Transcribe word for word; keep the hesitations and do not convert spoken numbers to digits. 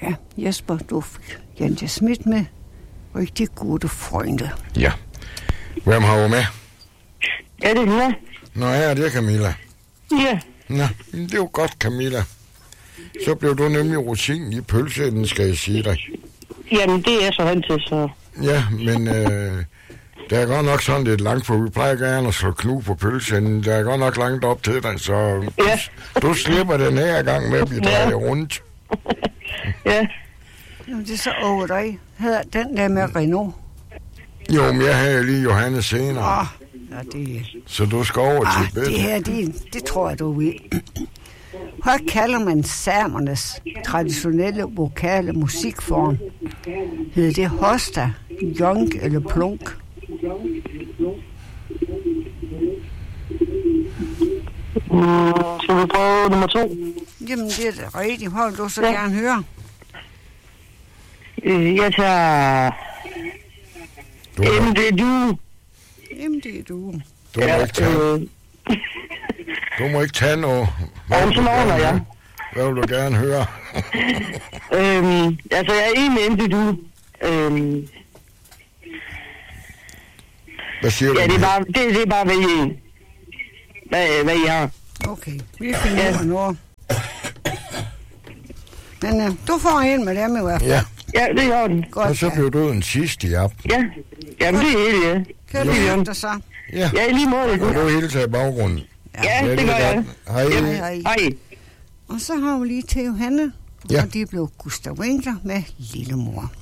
Ja, Jesper, du fik Jens Schmidt med. Rigtig gode frønde. Ja. Hvem har du med? Ja, det er jeg. Nå ja, det er Camilla. Ja. Nå, det er jo godt, Camilla. Så blev du nemlig rutinen i pølseenden, skal jeg sige dig. Jamen, det er så vant til, så... Ja, men øh, der er godt nok sådan lidt langt, for vi plejer gerne at slå knu på pølseenden. Der er godt nok langt op til dig, så ja. du, du slipper den her gang med at blive drejet ja. rundt. Ja. Jamen, det er så over dig. Hedder den der med Renault? Jo, men jeg havde lige Johannes senere. Åh, ja, det... Så du skal over ah, til bed. det her, det, det tror jeg, du ved. Hvad kalder man samernes traditionelle vokale musikform? Hedder det hosta, jonk eller plunk? Mm, skal vi prøve nummer to? Jamen, det er det rigtigt. Hvor vil du så ja. gerne høre? Øh, jeg tager... Du M D du. M D du. Du må ja, ikke tage... Øh... Du må ikke tage noget. Hvad vil, ja. Hvad vil du gerne høre? øhm, altså, jeg er enig med M D du. Øhm... Hvad siger ja, du? Det er bare, det, det er bare hvad I, hvad, hvad I har. Okay, vi finder ja. noget. Men uh, du får en med dem i hvert fald. Ja. Ja, det gør den. Godt, og så blev du en sidste i appen. Ja, jamen det er helt, ja. Kan du høre dig så? Ja. Ja, i lige måde. Og du hilser i baggrunden. Ja, ja det, det gør jeg. Hej. Hej, hej. Hej. Og så har vi lige til Johanne, ja. og det blev Gustav Winkler med Lillemor.